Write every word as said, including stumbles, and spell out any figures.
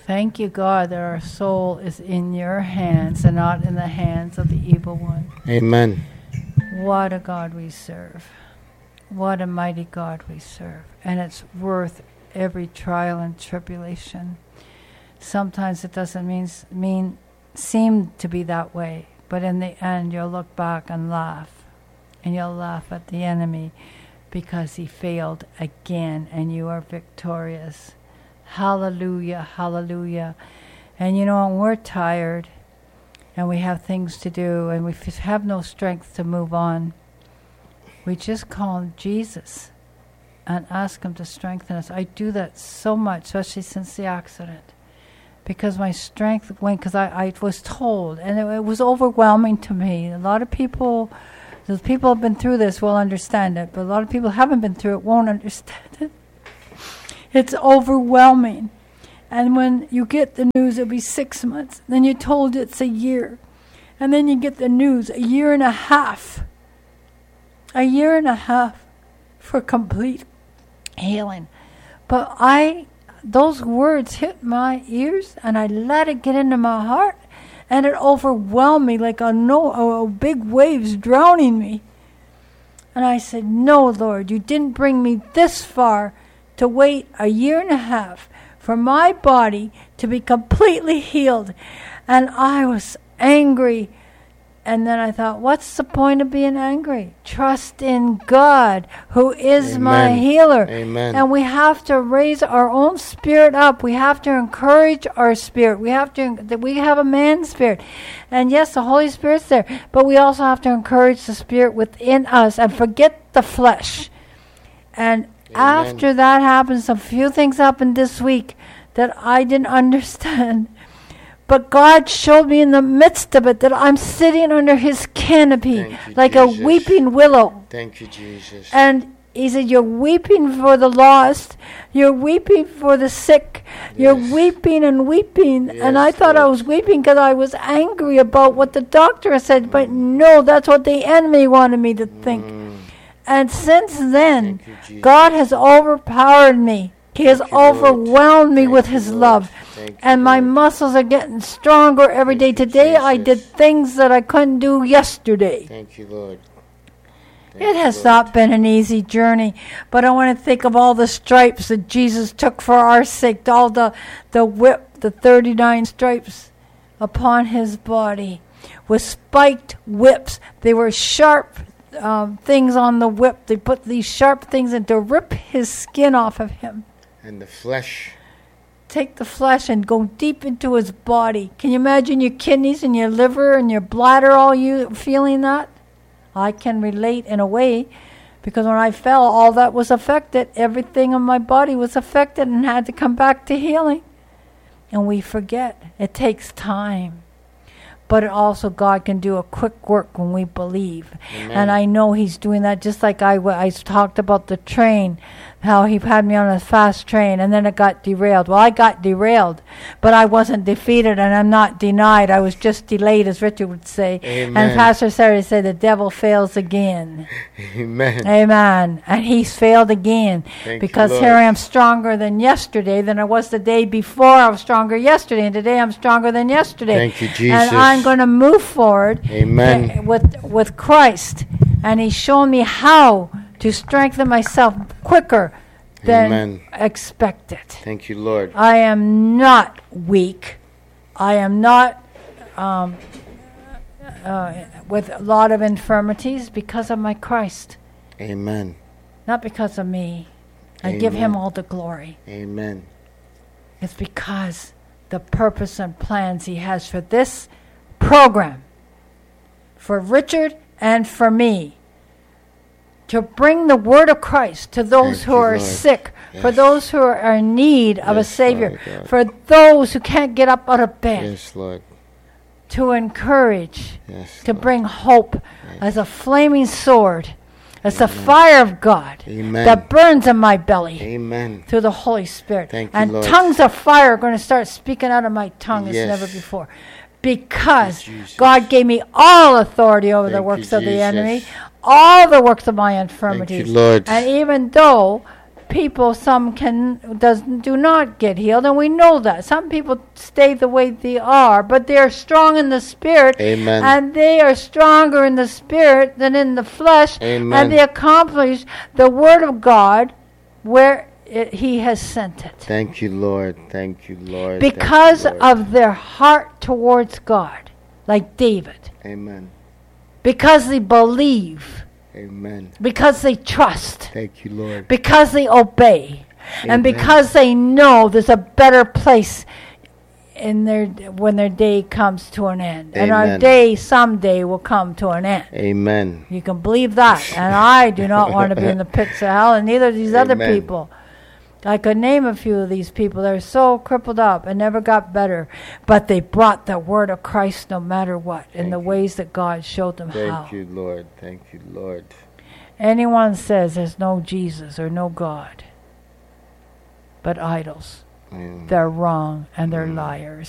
Thank you, God, that our soul is in your hands and not in the hands of the evil one. Amen. What a God we serve. What a mighty God we serve. And it's worth every trial and tribulation. Sometimes it doesn't mean, mean seem to be that way, but in the end you'll look back and laugh. And you'll laugh at the enemy because he failed again and you are victorious. Hallelujah, hallelujah. And you know, when we're tired and we have things to do and we f- have no strength to move on, we just call Jesus and ask him to strengthen us. I do that so much, especially since the accident, because my strength went, because I, I was told, and it, it was overwhelming to me. A lot of people, the people who have been through this will understand it, but a lot of people who haven't been through it won't understand it. It's overwhelming. And when you get the news, it'll be six months. Then you're told it's a year. And then you get the news, a year and a half. A year and a half for complete healing. But I, those words hit my ears, and I let it get into my heart, and it overwhelmed me like a, no, a big waves drowning me. And I said, no, Lord, you didn't bring me this far to wait a year and a half for my body to be completely healed. And I was angry. And then I thought, what's the point of being angry? Trust in God, who is Amen. my healer. Amen. And we have to raise our own spirit up. We have to encourage our spirit. We have to, we have a man spirit. And yes, the Holy Spirit's there. But we also have to encourage the spirit within us and forget the flesh. And Amen. After that happens, a few things happened this week that I didn't understand. But God showed me in the midst of it that I'm sitting under his canopy you, like Jesus. a weeping willow. Thank you, Jesus. And he said, you're weeping for the lost. You're weeping for the sick. Yes. You're weeping and weeping. Yes, and I thought Lord. I was weeping because I was angry about what the doctor said. But no, that's what the enemy wanted me to think. Mm. And since then, Thank you, Jesus. God has overpowered me. He has Thank you, Lord. overwhelmed me Thank with you, his Lord. love. Thank you, And my Lord. muscles are getting stronger every Thank day. you, Today I did Jesus. things that I couldn't do yesterday. Thank you, Lord. Thank It you, has Lord. not been an easy journey, but I want to think of all the stripes that Jesus took for our sake, all the, the whip, the thirty-nine stripes upon his body with spiked whips. They were sharp um, things on the whip. They put these sharp things in to rip his skin off of him. And the flesh. Take the flesh and go deep into his body. Can you imagine your kidneys and your liver and your bladder all you feeling that? I can relate in a way, because when I fell, all that was affected. Everything in my body was affected and had to come back to healing. And we forget. It takes time. But it also, God can do a quick work when we believe. Amen. And I know he's doing that, just like I, I talked about the train, how he had me on a fast train, and then it got derailed. Well, I got derailed, but I wasn't defeated, and I'm not denied. I was just delayed, as Richard would say. Amen. And Pastor Sarah said, the devil fails again. Amen. Amen. And he's failed again. Thank because you, here Lord. I am stronger than yesterday, than I was the day before. I was stronger yesterday, and today I'm stronger than yesterday. Thank you, Jesus. And I'm going to move forward Amen. uh, with with Christ. And he's shown me how to strengthen myself quicker than Amen. expected. Thank you, Lord. I am not weak. I am not um, uh, with a lot of infirmities because of my Christ. Amen. Not because of me. I Amen. give him all the glory. Amen. It's because the purpose and plans he has for this program, for Richard and for me, to bring the word of Christ to those Thank who you, are Lord. sick, Yes. for those who are in need of Yes, a Savior, Father God. for those who can't get up out of bed, Yes, Lord. to encourage, Yes, to Lord. bring hope as a flaming sword, as the fire of God Amen. that burns in my belly. Amen. Through the Holy Spirit. Thank you, and Lord. tongues of fire are going to start speaking out of my tongue as Yes. never before. Because Thank you, Jesus. God gave me all authority over the Thank works you, of the Jesus. enemy, all the works of my infirmities. Lord. And even though people, some can does do not get healed, and we know that. Some people stay the way they are, but they are strong in the spirit, Amen. and they are stronger in the spirit than in the flesh, Amen. and they accomplish the word of God where it, He has sent it. Thank you, Lord. Thank you, Lord. Because Thank you, Lord. of their heart towards God, like David. Amen. Because they believe. Amen. Because they trust. Thank you, Lord. Because they obey. Amen. And because they know there's a better place in their when their day comes to an end. And our Amen. day someday will come to an end. Amen. You can believe that. And I do not want to be in the pits of hell, and neither do these other Amen. people. I could name a few of these people. They're so crippled up and never got better. But they brought the word of Christ no matter what, in Thank the you. ways that God showed them how. Thank you, Lord. Thank you, Lord. Anyone says there's no Jesus or no God, but idols, Mm. they're wrong and they're liars.